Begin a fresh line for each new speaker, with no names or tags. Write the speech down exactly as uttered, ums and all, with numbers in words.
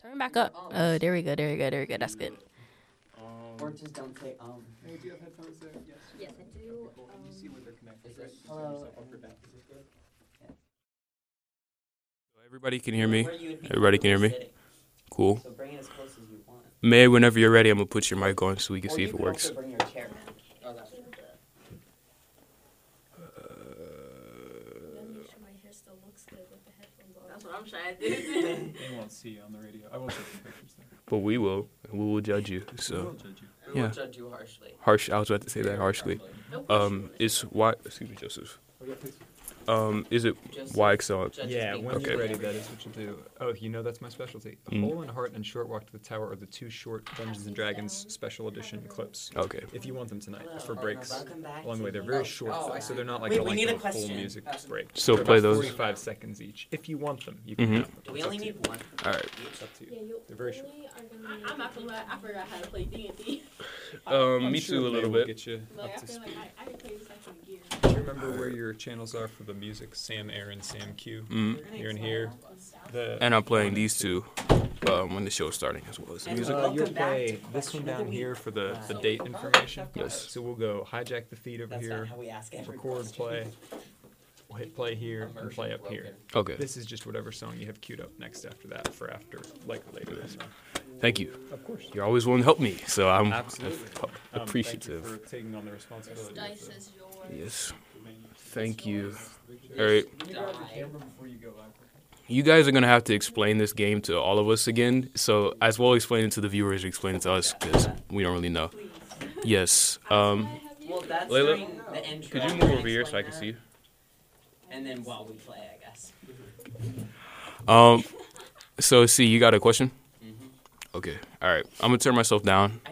Turn back up. Uh, there we go. There we go. There we go. That's good.
Or just don't say um.
Hey, do you have headphones there? Yes.
Yes, I do.
Cool. And you see where they're connected,
Is
right?
it-
Just turn
hello?
yourself up or down.
Everybody can hear me.
Where you would be
Everybody can hear me.
sitting.
Cool.
So bring it as close as you want.
May, whenever you're ready, I'm gonna put your mic on so we can
Or
see
you
if it
could
works.
also bring your chair. Oh, that's
That's what I'm trying to do.
They won't see you on the radio. I will take some pictures there.
But we will. and We will judge you.
I will
So
judge you.
We
Yeah.
will judge you harshly.
harsh. I was about to say that harshly. Um, is why? Excuse me, Joseph.
Oh, yeah, please.
Um, is it
Just
Y X L?
judges
Yeah,
being
when
Okay.
you're ready, that is what you do. Oh, you know that's my specialty. A
Mm.
Hole in Heart and Short Walk to the Tower are the two short Dungeons and Dragons special edition clips.
Okay.
If you want them tonight,
Hello,
for breaks
welcome back
along the
to
way. They're
the-
very
Oh,
short,
oh,
though,
I
so
see.
they're not like
Wait,
a,
we
like
need a
a full
question.
music break.
So
They're
play
about
those.
forty-five seconds each. If you want them, you can
Mhm.
have them.
Do we
It's up
only
to you.
need one?
All right.
It's up to you.
Yeah, you
They're very short.
only are gonna
I,
need
I'm not gonna lie. I forgot how to play D and D.
Um,
I'm
me
sure
too, a
May
little
will
bit.
Get you
Like
up
I
to
feel
speed.
like I, I can play this actually gear.
Do you remember where your channels are for the music? Sam Aaron, Sam Q.
Mm.
Here and here. The
And I'm playing these two um, when the show is starting as well as the
And
music.
Uh,
Welcome
you'll
back
play
to
this one
Question of
down
the
here
Week.
for the, the
Wow.
date information.
Yes.
So we'll go hijack the feed over
That's
here,
not how we ask every
record,
question.
play. We'll hit play here and play up here.
Okay.
This is just whatever song you have queued up next after that for after, like later this one.
Thank you.
Of course.
You're always willing to help me, so I'm
Absolutely. Um,
appreciative.
Thank you for taking on the responsibility. of
Dice
the-
is yours.
Yes. Thank you. All right.
Can you grab the camera before you go live?
You guys are gonna have to explain this game to all of us again. So as well explain it to the viewers, explain it to us because we don't really know.
Please.
Yes. Um,
Well, that's
Layla,
during the intro.
could you
and
move
then
over here so I
explain
can
that.
see you?
And then while we play, I guess.
Um. So see, you got a question?
Mhm.
Okay. All right. I'm gonna turn myself down.
I